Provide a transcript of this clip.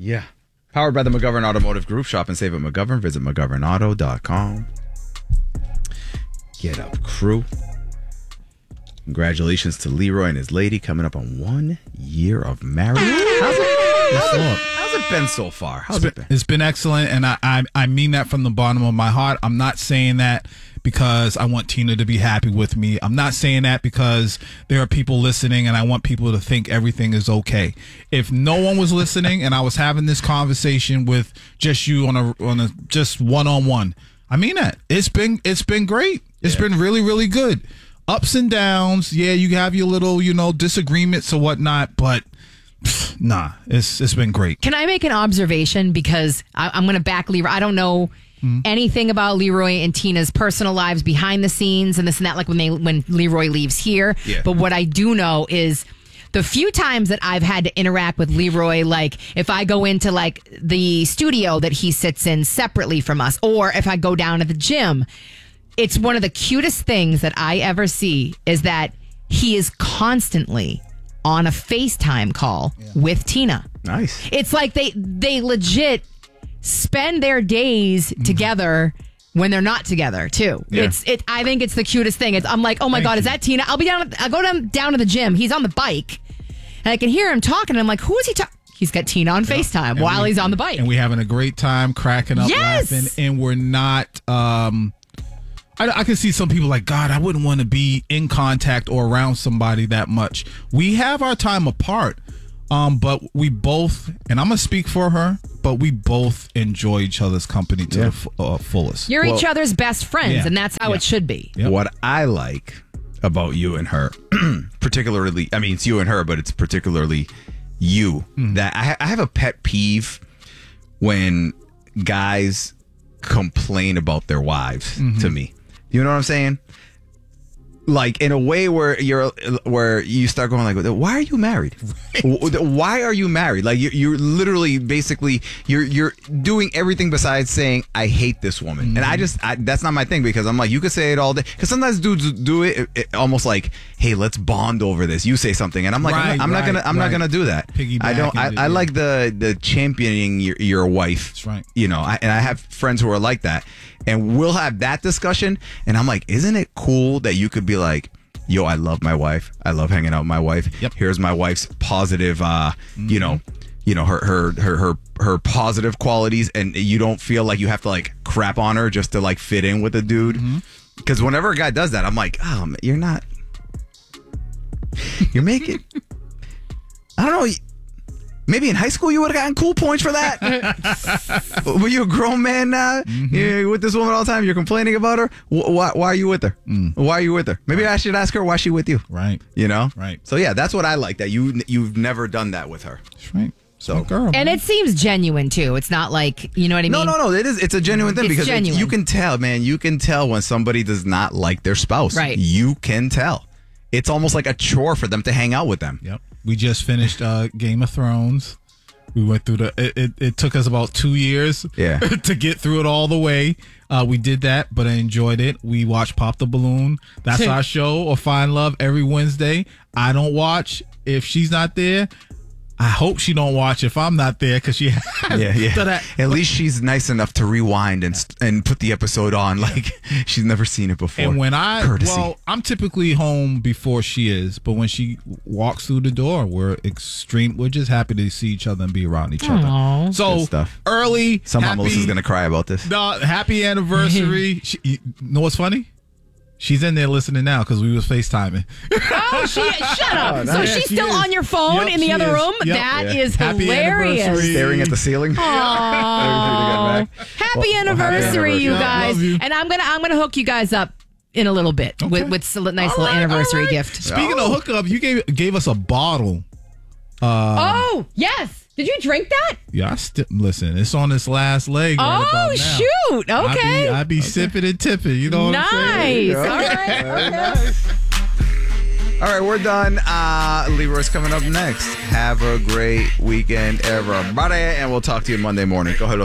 Yeah. Powered by the McGovern Automotive Group. Shop and save at McGovern. Visit McGovernAuto.com. Get up, crew. Congratulations to Leroy and his lady coming up on 1 year of marriage. How's it been so far? How's it been? It's been excellent, and I mean that from the bottom of my heart. I'm not saying that because I want Tina to be happy with me. I'm not saying that because there are people listening and I want people to think everything is okay. If no one was listening and I was having this conversation with just you on a just one-on-one, I mean that. It's been great. It's been really, really good. Ups and downs. Yeah, you have your little, disagreements or whatnot, but nah, it's been great. Can I make an observation? Because I'm going to back Leroy. I don't know anything about Leroy and Tina's personal lives behind the scenes and this and that, like when Leroy leaves here. Yeah. But what I do know is the few times that I've had to interact with Leroy, like if I go into like the studio that he sits in separately from us, or if I go down to the gym, it's one of the cutest things that I ever see is that he is constantly on a FaceTime call with Tina. Nice. It's like they legit spend their days together when they're not together too. Yeah. I think it's the cutest thing. I'm like, oh my God, is that Tina? I'll go down to the gym. He's on the bike and I can hear him talking. And I'm like, who is he talking? He's got Tina on FaceTime while he's on the bike. And we're having a great time, cracking up, laughing. And we're not, I can see some people like, God, I wouldn't want to be in contact or around somebody that much. We have our time apart, but we both, and I'm going to speak for her, but we both enjoy each other's company to the fullest. You're each other's best friends, and that's how it should be. Yep. What I like about you and her, particularly, I mean, it's you and her, but it's particularly you, that I have a pet peeve when guys complain about their wives to me. You know what I'm saying? Like in a way where you start going like, why are you married? Why are you married? Like you're literally basically you're doing everything besides saying I hate this woman. And that's not my thing, because I'm like, you could say it all day, because sometimes dudes do it almost like, hey, let's bond over this. You say something and I'm like, I'm not gonna do that. I like the championing your wife. That's right. And I have friends who are like that. And we'll have that discussion. And I'm like, isn't it cool that you could be like, yo, I love my wife. I love hanging out with my wife. Yep. Here's my wife's positive, her positive qualities. And you don't feel like you have to like crap on her just to like fit in with a dude. Because whenever a guy does that, I'm like, oh, you're making, I don't know. Maybe in high school you would have gotten cool points for that. Were you a grown man now? You're with this woman all the time. You're complaining about her. Why are you with her? Why are you with her? Maybe I should ask her why she's with you. Right. Right. So yeah, that's what I like, that you've never done that with her. That's right. So girl. And it seems genuine too. It's not like, you know what I mean? No. It is. It's a genuine thing, because genuine. you can tell, man. You can tell when somebody does not like their spouse. Right. You can tell. It's almost like a chore for them to hang out with them. Yep. We just finished Game of Thrones. We went through it took us about 2 years to get through it all the way. We did that, but I enjoyed it. We watched Pop the Balloon. That's our show, or Find Love, every Wednesday. I don't watch if she's not there. I hope she don't watch if I'm not there, because she has. At least she's nice enough to rewind and put the episode on like she's never seen it before. And when Courtesy. I'm typically home before she is, but when she walks through the door, we're just happy to see each other and be around each other. So good stuff. Early. Somehow Melissa's gonna cry about this. No, happy anniversary. You know what's funny? She's in there listening now because we was FaceTiming. Oh, shut up. So she's still on your phone in the other room? Yep. That is Happy hilarious. anniversary. Staring at the ceiling. Aww. Happy anniversary, you guys. Love you. And I'm gonna hook you guys up in a little bit with a nice little anniversary gift. Speaking of hookup, you gave us a bottle. Oh, yes. Did you drink that? Yeah, listen, it's on this last leg. Right about now. Shoot. Okay. I be sipping and tipping. You know what I'm saying? Nice. All right. Okay. All right, we're done. Leroy's coming up next. Have a great weekend, everybody, and we'll talk to you Monday morning. Go ahead.